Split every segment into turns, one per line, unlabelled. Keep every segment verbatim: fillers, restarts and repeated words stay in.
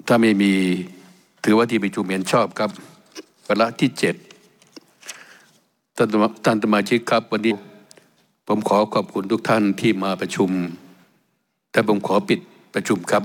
ถ้าไม่มีถือว่าที่ประชุมเห็นชอบครับวาระที่เจ็ดท่านท่านสมาชิกครับวันนี้ผมขอขอบคุณทุกท่านที่มาประชุมแต่ผมขอปิดประชุมครับ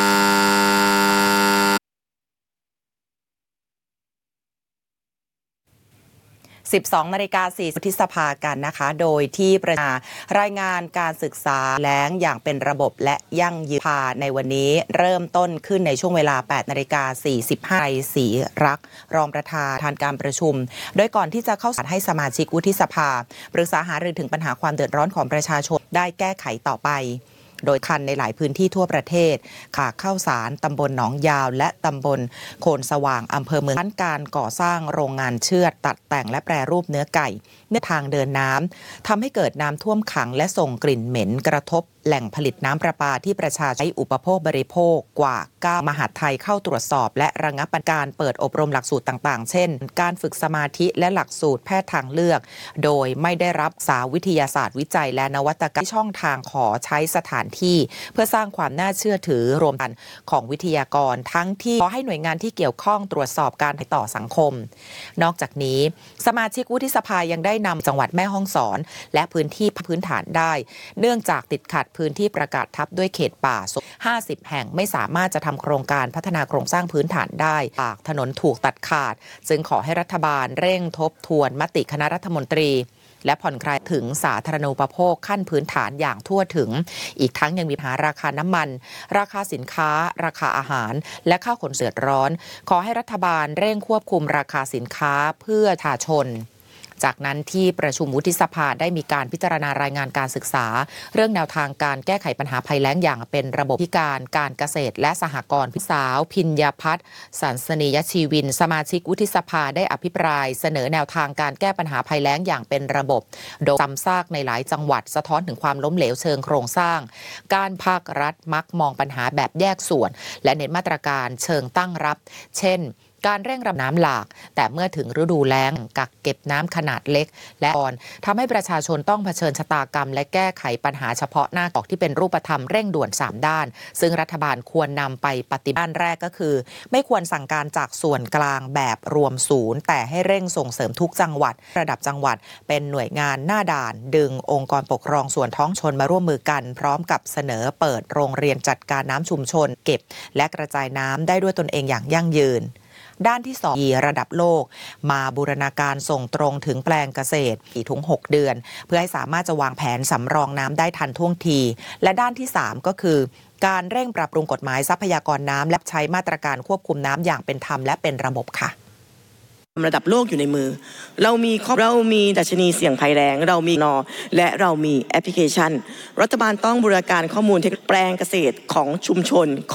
สิบสองนาฬิกาสี่สิบ วุฒิสภากันนะคะโดยที่ประชารายงานการศึกษาแล้งอย่างเป็นระบบและยั่งยืนภาในวันนี้เริ่มต้นขึ้นในช่วงเวลา แปดนาฬิกาสี่สิบห้า นาทีศรีรักษ์รองประธานการประชุมโดยก่อนที่จะเข้าสารให้สมาชิกวุฒิสภาปรึกษาหารือถึงปัญหาความเดือดร้อนของประชาชนได้แก้ไขต่อไปโดยคันในหลายพื้นที่ทั่วประเทศขาเข้าสารตำบลหนองยาวและตำบลโคนสว่างอำเภอเมืองด้านการก่อสร้างโรงงานเชือดตัดแต่งและแปรรูปเนื้อไก่เนื้อทางเดินน้ำทำให้เกิดน้ำท่วมขังและส่งกลิ่นเหม็นกระทบแหล่งผลิตน้ำประปาที่ประชาชนใช้อุปโภคบริโภคกว่าเก้ามหาดไทยเข้าตรวจสอบและระงับการเปิดอบรมหลักสูตรต่างๆเช่นการฝึกสมาธิและหลักสูตรแพทย์ทางเลือกโดยไม่ได้รับสาวิทยาศาสตร์วิจัยและนวัตกรรมช่องทางขอใช้สถานที่เพื่อสร้างความน่าเชื่อถือรวมกันของวิทยากรทั้งที่ขอให้หน่วยงานที่เกี่ยวข้องตรวจสอบการต่อสังคมนอกจากนี้สมาชิกวุฒิสภายังได้นำจังหวัดแม่ฮ่องสอนและพื้นที่พื้นฐานได้เนื่องจากติดขัดพื้นที่ประกาศทับด้วยเขตป่าห้าสิบแห่งไม่สามารถจะทำโครงการพัฒนาโครงสร้างพื้นฐานได้ปากถนนถูกตัดขาดจึงขอให้รัฐบาลเร่งทบทวนมติคณะรัฐมนตรีและผ่อนคลายถึงสาธารณูปโภคขั้นพื้นฐานอย่างทั่วถึงอีกทั้งยังมีปัญหาราคาน้ำมันราคาสินค้าราคาอาหารและค่าขนส่งร้อนขอให้รัฐบาลเร่งควบคุมราคาสินค้าเพื่อประชาชนจากนั้นที่ประชุมวุฒิสภาได้มีการพิจารณารายงานการศึกษาเรื่องแนวทางการแก้ไขปัญหาภัยแล้งอย่างเป็นระบบพิการการเกษตรและสหกรณ์พิสาวพิญญพัฒน์สันสนียชีวินสมาชิกวุฒิสภาได้อภิปรายเสนอแนวทางการแก้ปัญหาภัยแล้งอย่างเป็นระบบโดยซ้ำซากในหลายจังหวัดสะท้อนถึงความล้มเหลวเชิงโครงสร้างการภาครัฐมักมองปัญหาแบบแยกส่วนและเน้นมาตรการเชิงตั้งรับเช่นการเร่งระบายน้ำหลากแต่เมื่อถึงฤดูแล้งกักเก็บน้ำขนาดเล็กและอ่อนทำให้ประชาชนต้องเผชิญชะตากรรมและแก้ไขปัญหาเฉพาะหน้าออกที่เป็นรูปธรรมเร่งด่วนสามด้านซึ่งรัฐบาลควรนำไปปฏิบัติด้านแรกก็คือไม่ควรสั่งการจากส่วนกลางแบบรวมศูนย์แต่ให้เร่งส่งเสริมทุกจังหวัดระดับจังหวัดเป็นหน่วยงานหน้าด่านดึงองค์กรปกครองส่วนท้องชนมาร่วมมือกันพร้อมกับเสนอเปิดโรงเรียนจัดการน้ำชุมชนเก็บและกระจายน้ำได้ด้วยตนเองอย่างยั่งยืนด้านที่สองระดับโลกมาบูรณาการส่งตรงถึงแปลงเกษตรสี่ถึงหกเดือนเพื่อให้สามารถจะวางแผนสำรองน้ำได้ทันท่วงทีและด้านที่สามก็คือการเร่งปรับปรุงกฎหมายทรัพยากรน้ำและใช้มาตรการควบคุมน้ำอย่างเป็นธรรมและเป็นระบบค่ะ
ระดับโลกอยู่ในมือเรามีเรามีดัชนีเสี่ยงภัยแล้งเรามีนอและเรามีแอปพลิเคชันรัฐบาลต้องบูรณาการข้อมูลเทคนิคแปลงเกษตรของชุมชน